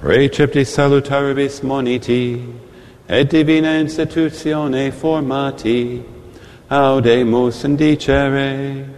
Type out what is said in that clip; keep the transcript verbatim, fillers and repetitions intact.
Recepti salutaribus moniti, et divina institutione formati, audemus indicere.